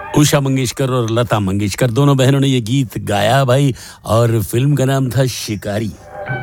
उषा मंगेशकर और लता मंगेशकर दोनों बहनों ने ये गीत गाया भाई, और फिल्म का नाम था शिकारी।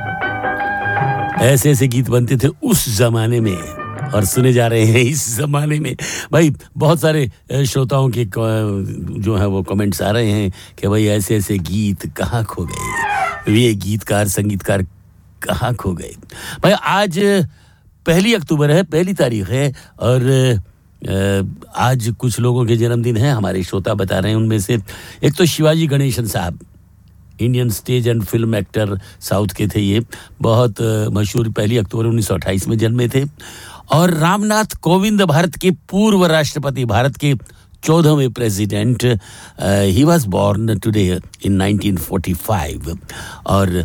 ऐसे ऐसे गीत बनते थे उस जमाने में और सुने जा रहे हैं इस जमाने में। भाई बहुत सारे श्रोताओं के जो है वो कमेंट्स आ रहे हैं कि भाई ऐसे ऐसे गीत कहाँ खो गए, ये गीतकार संगीतकार कहाँ खो गए। भाई आज 1 अक्टूबर है, पहली तारीख है, और आज कुछ लोगों के जन्मदिन हैं, हमारे श्रोता बता रहे हैं। उनमें से एक तो शिवाजी गणेशन साहब, Indian stage and film actor, south के थे ये, बहुत मशहूर, 1 अक्टूबर 1928 में जन्मे थे। और रामनाथ कोविंद, भारत के पूर्व राष्ट्रपति, भारत के 14वें president, he was born today in 1945। और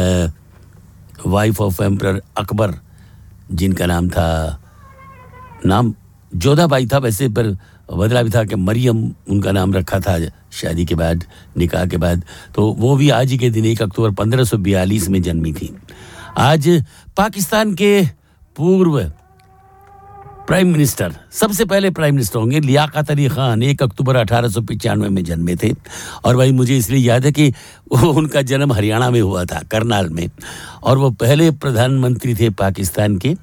वाइफ ऑफ एम्परर अकबर, जिनका नाम था, नाम जोधाबाई था वैसे, पर बदला भी था कि मरियम उनका नाम रखा था शादी के बाद, निकाह के बाद। तो वो भी आज ही के दिन 1 अक्टूबर 1542 में जन्मी थी। आज पाकिस्तान के पूर्व प्राइम मिनिस्टर, सबसे पहले प्राइम मिनिस्टर होंगे लियाकत अली खान, 1 अक्टूबर 1895 में जन्मे थे। और भाई मुझे इसलिए याद है कि उनका जन्म हरियाणा में हुआ था, करनाल में, और वो पहले प्रधानमंत्री थे पाकिस्तान के।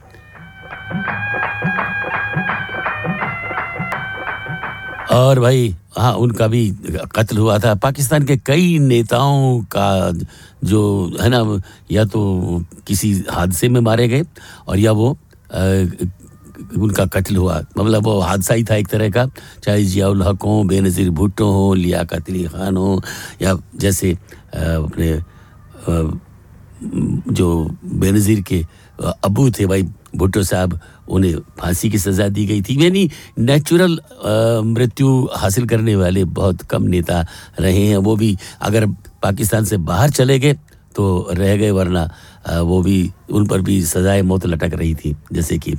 और भाई हाँ, उनका भी कत्ल हुआ था। पाकिस्तान के कई नेताओं का जो है ना, या तो किसी हादसे में मारे गए और या वो उनका कत्ल हुआ, मतलब वो हादसा ही था एक तरह का, चाहे जियाउल हक हो, बेनज़ीर भुट्टो हो, लियाकत अली खान हो, या जैसे अपने जो बेनज़ीर के अबू थे भाई भुट्टो साहब, उन्हें फांसी की सज़ा दी गई थी। यानी नेचुरल मृत्यु हासिल करने वाले बहुत कम नेता रहे हैं। वो भी अगर पाकिस्तान से बाहर चले गए तो रह गए, वरना वो भी, उन पर भी सजाए मौत लटक रही थी, जैसे कि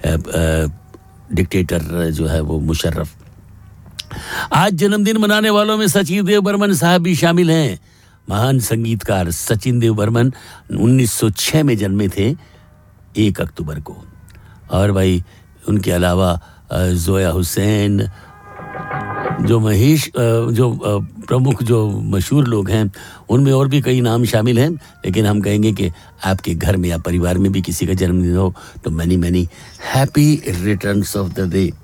डिक्टेटर जो है वो मुशर्रफ। आज जन्मदिन मनाने वालों में सचिन देव बर्मन साहब भी शामिल हैं। महान संगीतकार सचिन देव बर्मन 1906 में जन्मे थे 1 अक्टूबर को। और भाई उनके अलावा जोया हुसैन, जो महेश, जो प्रमुख जो मशहूर लोग हैं, उनमें और भी कई नाम शामिल हैं। लेकिन हम कहेंगे कि आपके घर में या परिवार में भी किसी का जन्मदिन हो तो many happy returns of the day.